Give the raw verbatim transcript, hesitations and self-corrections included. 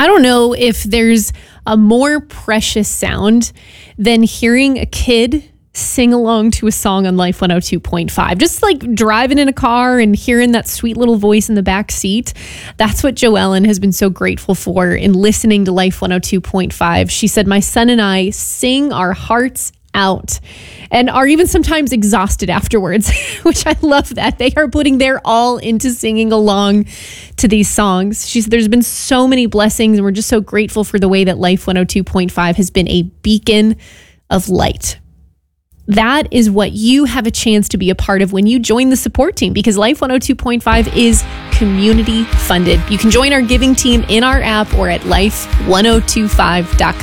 I don't know if there's a more precious sound than hearing a kid sing along to a song on Life one oh two point five. Just like driving in a car and hearing that sweet little voice in the back seat. That's what Joellen has been so grateful for in listening to Life one oh two point five. She said, my son and I sing our hearts out and are even sometimes exhausted afterwards, which I love that. They are putting their all into singing along to these songs. She said there's been so many blessings and we're just so grateful for the way that Life one oh two point five has been a beacon of light. That is what you have a chance to be a part of when you join the support team, because Life one oh two point five is community funded. You can join our giving team in our app or at life ten twenty-five dot com.